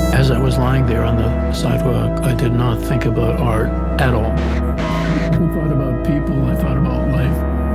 As I was lying there on the sidewalk, I did not think about art at all. I thought about people, I thought about life.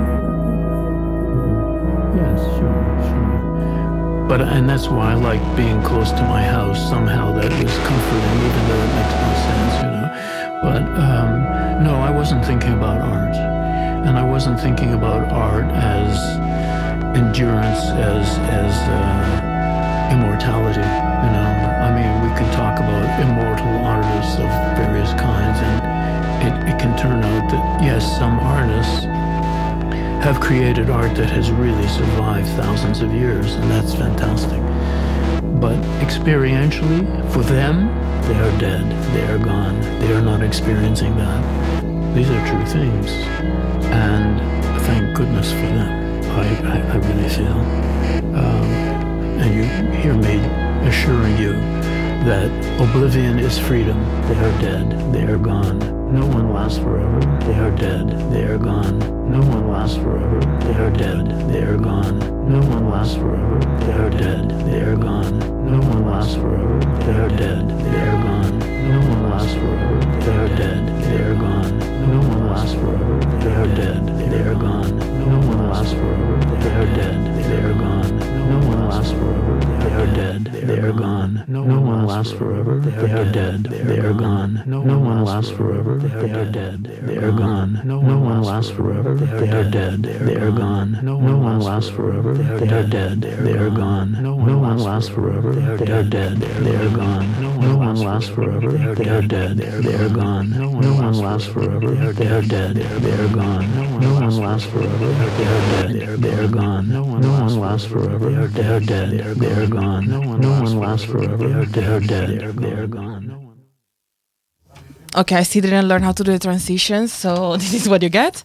Yes, sure. And that's why I like being close to my house. Somehow that was comforting, even though it makes no sense, But no, I wasn't thinking about art. And I wasn't thinking about art as endurance, as immortality, I mean, we could talk about immortal artists of various kinds, and it can turn out that, yes, some artists have created art that has really survived thousands of years, and that's fantastic. But experientially, for them, they are dead, they are gone, they are not experiencing that. These are true things, and thank goodness for them, I really feel. And you hear me assuring you that oblivion is freedom. They are dead, they are gone. No one lasts forever, they are dead, they are gone. No one lasts forever, they are dead, they are gone. No one lasts forever, they are dead, they are gone. No one lasts forever, they are dead, they are gone. No one lasts forever, they are dead, they are gone. No one lasts forever, they are dead, they are gone. No one lasts forever, they are dead, they are gone. No one lasts forever, they are dead, they are gone. No one lasts forever, they are dead, they are gone. No one lasts forever, they are dead, they are gone. No one lasts forever, they are dead, they are gone. No one lasts forever, they are dead, they are gone. No one lasts forever, they are dead, they are gone. No one lasts forever, they are dead, they are gone. No one lasts forever, they are dead, they are gone. No one lasts forever, they are dead, they are gone. No one lasts forever, they are dead, they are gone. No one lasts forever, they are dead, they are gone. Okay, I still didn't learn how to do the transition, so this is what you get.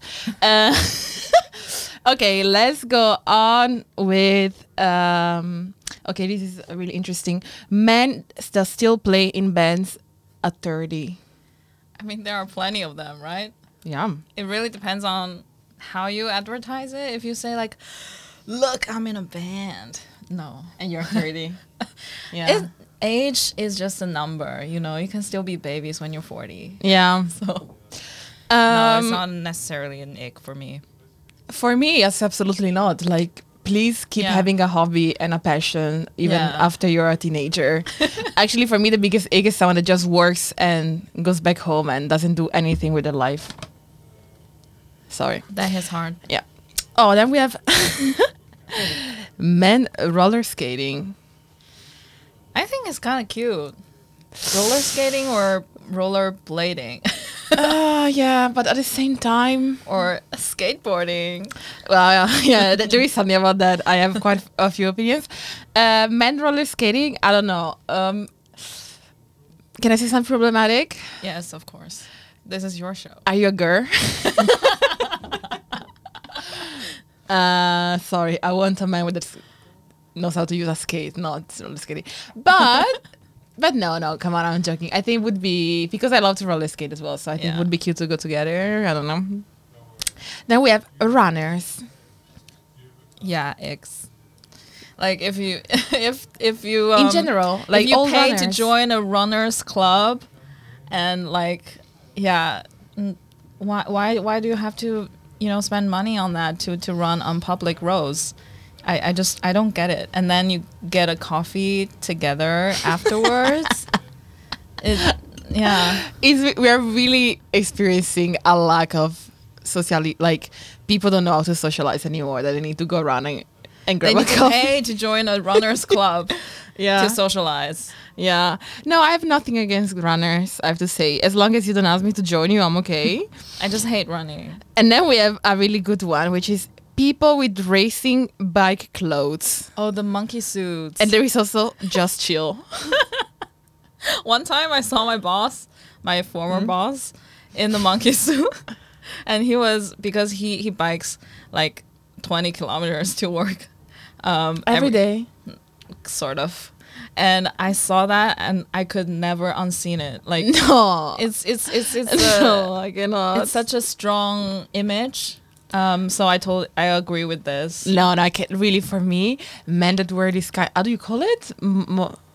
Okay, let's go on with... okay, this is really interesting. Men that still play in bands at 30. I mean, there are plenty of them, right? Yeah. It really depends on how you advertise it. If you say like, look, I'm in a band. No. And you're 30. Yeah. Age is just a number, you can still be babies when you're 40. Yeah. So, no, it's not necessarily an ick for me. For me, it's absolutely not. Like, please keep having a hobby and a passion even after you're a teenager. Actually, for me, the biggest ick is someone that just works and goes back home and doesn't do anything with their life. Sorry. That hits hard. Yeah. Oh, then we have men roller skating. I think it's kind of cute. Roller skating or roller blading? Yeah, but at the same time... Or skateboarding. Well, yeah, there is something about that. I have quite a few opinions. Men roller skating, I don't know. Can I say something problematic? Yes, of course. This is your show. Are you a girl? Sorry, I want a man that knows how to use a skate, not roller skating. But no, come on, I'm joking. I think it would be, because I love to roller skate as well, so I think it would be cute to go together. I don't know. Then we have runners. Yeah, icks. Like if you in general, like if you pay runners to join a runners club, and why do you have to spend money on that to run on public roads? I don't get it. And then you get a coffee together afterwards. We are really experiencing a lack of like people don't know how to socialize anymore, that they need to go around and grab a coffee. They pay to join a runners club to socialize. Yeah. No, I have nothing against runners, I have to say. As long as you don't ask me to join you, I'm okay. I just hate running. And then we have a really good one, which is people with racing bike clothes. Oh, the monkey suits. And there is also Just Chill. One time I saw my former boss, in the monkey suit. And he was, because he bikes like 20 kilometers to work. Every day. Sort of. And I saw that and I could never unseen it. Like, no. It's no, I cannot. It's such a strong image. So I agree with this. No, I can't really. For me, men that wear this kind, how do you call it?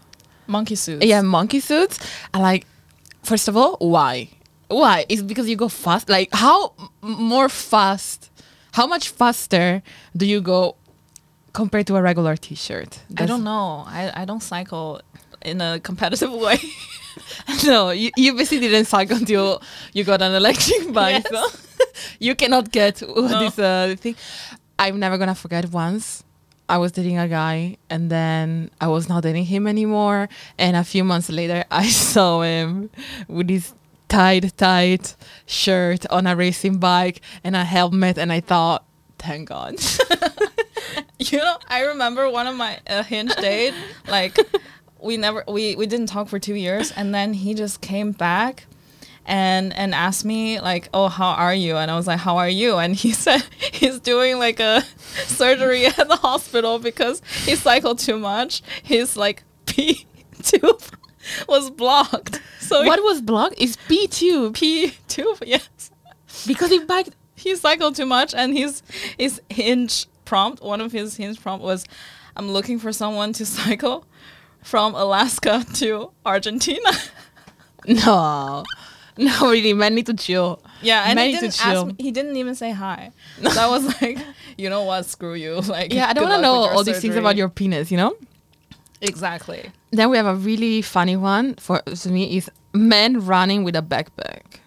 Monkey suits. Yeah, monkey suits. And like, first of all, why? Why? Is it because you go fast? Like, how more fast? How much faster do you go compared to a regular T-shirt? I don't know. I don't cycle in a competitive way. No, you basically didn't cycle until you got an electric bike. Yes. So you cannot get this thing. I'm never gonna forget once. I was dating a guy and then I was not dating him anymore. And a few months later, I saw him with his tight shirt on a racing bike and a helmet. And I thought, thank God. You know, I remember one of my Hinge date, like we didn't talk for 2 years, and then he just came back and asked me like, oh, how are you? And I was like, how are you? And he said he's doing like a surgery at the hospital because he cycled too much. His like P tube was blocked. So What was blocked is P tube. P tube, yes. Because He cycled too much, and his Hinge prompt, one of his Hinge prompt was, I'm looking for someone to cycle from Alaska to Argentina. No, really, man, need to chill. Yeah, and Man he need to didn't chill. ask me, he didn't even say hi. So I was like, you know what, screw you. Like, Yeah, I don't good want to luck know with your all these things surgery. about your penis, you know? Exactly. Then we have a really funny one for me is men running with a backpack.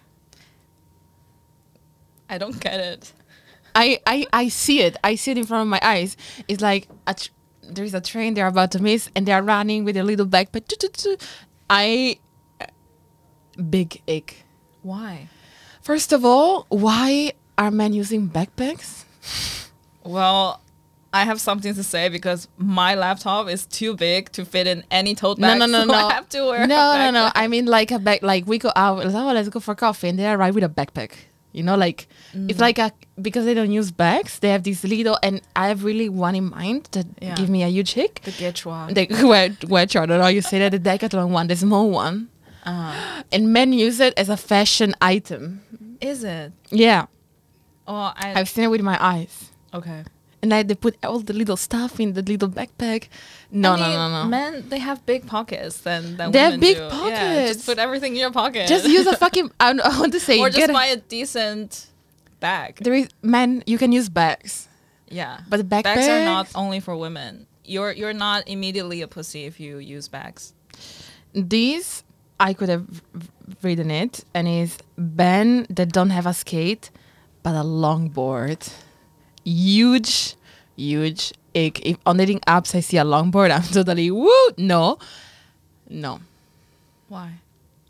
I don't get it. I see it. I see it in front of my eyes. It's like there's a train they're about to miss and they're running with a little backpack. Big ick. Why? First of all, why are men using backpacks? Well, I have something to say because my laptop is too big to fit in any tote bag. So I have to wear a No. backpack. I mean like a bag. Like we go out. Let's go for coffee, and they arrive with a backpack. You know, like it's like because they don't use bags. They have these little, and I have really one in mind that give me a huge hick. The Quechua. Which I don't know. You say that the Decathlon one, the small one, and men use it as a fashion item. Is it? Yeah, Oh, I've seen it with my eyes. okay. And they put all the little stuff in the little backpack. No. Men, they have big pockets than They women have big do. Yeah, pockets. just put everything in your pocket. Just use a fucking. I want to say. or get just a- buy a decent bag. There is men. You can use bags, Yeah, but the bags are backpack- not only for women. You're not immediately a pussy if you use bags. these I could have written it, and is men that don't have a skate, but a longboard. Huge ick. If on dating apps I see a longboard, I'm totally woo. No. Why?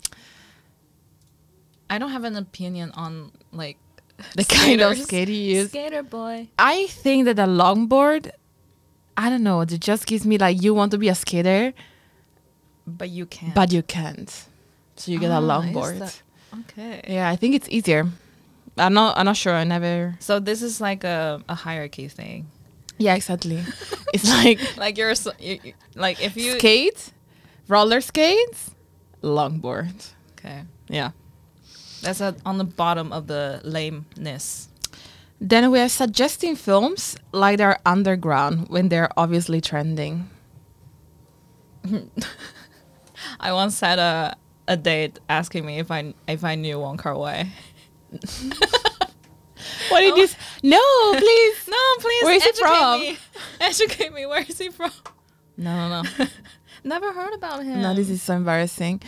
I don't have an opinion on like The kind of skaters. skate you use. Skater boy. I think that a longboard, I don't know, it just gives me like you want to be a skater, But you can't. but you can't. So you get a Ah, is longboard. that- Okay. Yeah, I think it's easier. I'm not sure. I never. So this is like a hierarchy thing. Yeah, exactly. It's like Like like if you skate, roller skates, longboard. okay. Yeah. That's on the bottom of the lameness. Then we are suggesting films like they're underground when they're obviously trending. I once had a date asking me if I knew Wong Kar Wai. What did you? No, please. No, please. Where is he educate from? me. Educate me. Where is he from? No. Never heard about him. No, this is so embarrassing.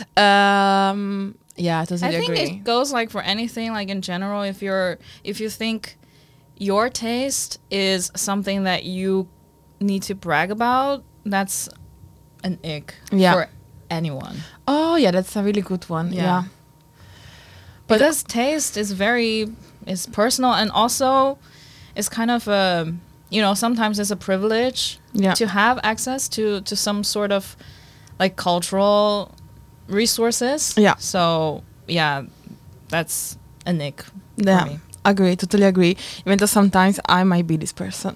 Yeah, I totally I think agree. it goes like for anything, like in general, if you think your taste is something that you need to brag about, that's an ick Yeah. for anyone. Oh, yeah, that's a really good one. Yeah. But because taste is personal, and also it's kind of a, sometimes it's a privilege to have access to some sort of like cultural resources. Yeah. So yeah, that's a nick for Yeah, me. agree, totally agree. Even though sometimes I might be this person.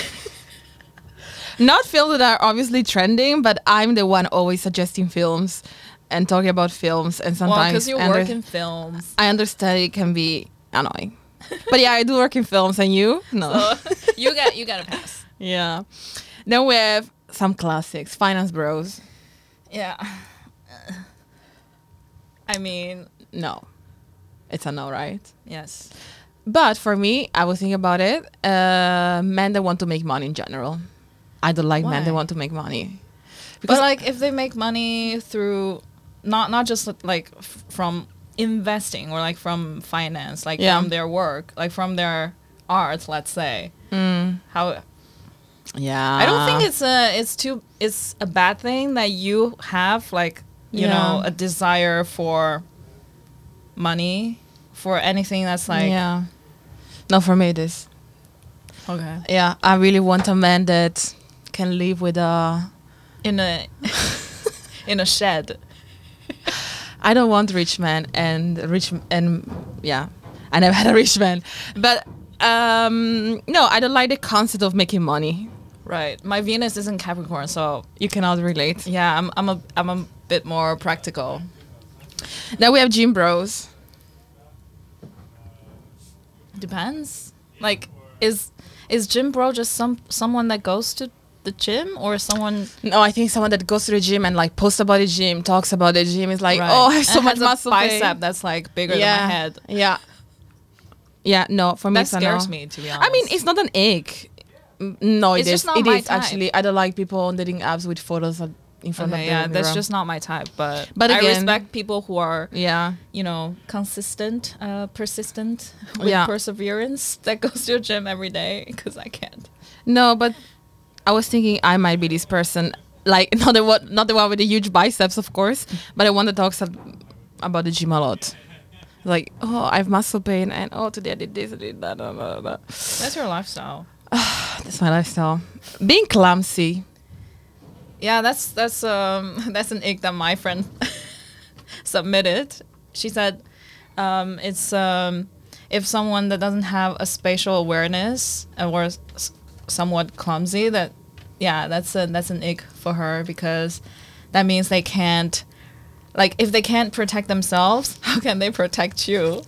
Not films that are obviously trending, but I'm the one always suggesting films and talking about films. And Well, sometimes because you work in films. I understand it can be annoying, but yeah, I do work in films. And you? No. So you got a pass. Yeah. Then we have some classics. Finance Bros. Yeah. I mean, No. It's a no, right? yes. But for me, I was thinking about it. Men that want to make money in general. I don't like men that Why? want to make money. But like, if they make money through not just like from investing or like from finance, like Yeah. from their work, like from their art, let's say, how Yeah. I don't think it's a bad thing that you have like you Yeah. know a desire for money for anything that's like Yeah. No, for me it is. okay Yeah, I really want a man that can live with a... in a in a shed. I don't want rich man and yeah, I never had a rich man. But no, I don't like the concept of making money. Right. My Venus is in Capricorn, so You cannot relate. yeah, I'm a bit more practical. Then we have gym bros. Depends. Like, is gym bro just someone that goes to the gym or someone? No, I think someone that goes to the gym and like posts about the gym, talks about the gym, is like, Right. oh, I have so And much has a muscle pain. bicep that's like bigger Yeah, than my head. yeah, yeah. No, for me, That it's a scares no. me, to be honest. I mean, it's not an ick. No, It's it just is. not It my is type. actually. I don't like people on dating apps with photos in front of okay, the yeah, that's mirror. just not my type. But But I again- respect people who are Yeah. you know consistent, persistent with Yeah. perseverance that goes to a gym every day because I can't. No, but I was thinking I might be this person. Like not the one with the huge biceps, of course, but the one that talks about the gym a lot. Like, oh, I have muscle pain, and oh, today I did this, I did that. That's your lifestyle. That's my lifestyle. Being clumsy. Yeah, that's an ick that my friend submitted. She said it's if someone that doesn't have a spatial awareness or somewhat clumsy, that that's an ick for her, because that means they can't, like, if they can't protect themselves, how can they protect you?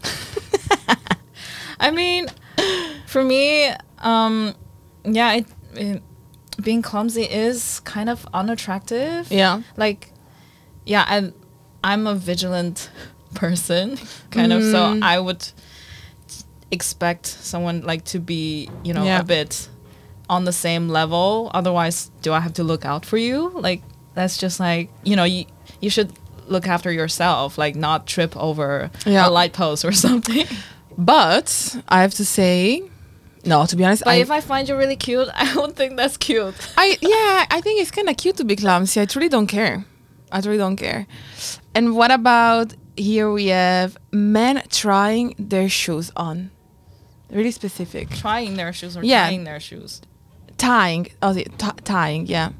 I mean, for me, yeah, being clumsy is kind of unattractive. Yeah. Like, yeah, and I'm a vigilant person, kind of, so I would expect someone like to be, you know, Yeah. a bit on the same level. Otherwise, do I have to look out for you? Like, that's just like, you know, you should look after yourself, like not trip over Yeah. a light post or something. But I have to say, no, to be honest, But if I find you really cute, I don't think that's cute. I think it's kind of cute to be clumsy. I truly don't care. I really don't care. And what about, here we have men trying their shoes on. Really specific. Trying their shoes or Yeah. tying their shoes. Tying. Oh, tying, yeah.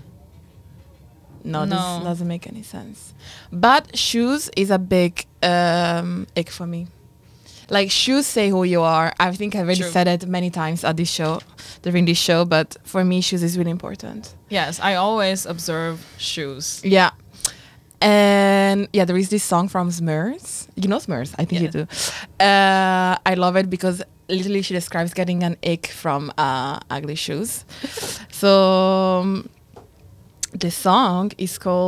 No, No. this doesn't make any sense. But shoes is a big ick for me. Like, shoes say who you are. I think I already True. said it many times at this show, during this show, but for me, shoes is really important. Yes, I always observe shoes. Yeah. And yeah, there is this song from Smurfs. You know Smurfs? I think you do. I love it because literally she describes getting an ick from ugly shoes. So the song is called